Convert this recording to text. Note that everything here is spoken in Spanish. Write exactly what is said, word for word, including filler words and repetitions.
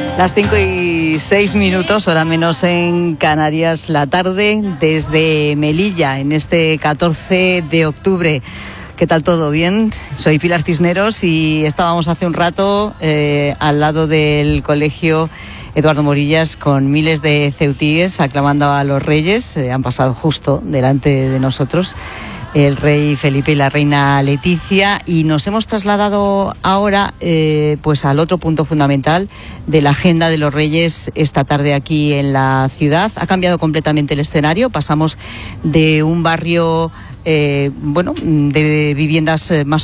Las cinco y seis minutos, hora menos en Canarias, la tarde desde Melilla, en este catorce de octubre. ¿Qué tal todo? ¿Bien? Soy Pilar Cisneros y estábamos hace un rato eh, al lado del colegio Eduardo Morillas con miles de ceutíes aclamando a los reyes. Eh, han pasado justo delante de nosotros el rey Felipe y la reina Leticia, y nos hemos trasladado ahora eh, pues al otro punto fundamental de la agenda de los reyes esta tarde aquí en la ciudad. Ha cambiado completamente el escenario. Pasamos de un barrio eh, bueno de viviendas más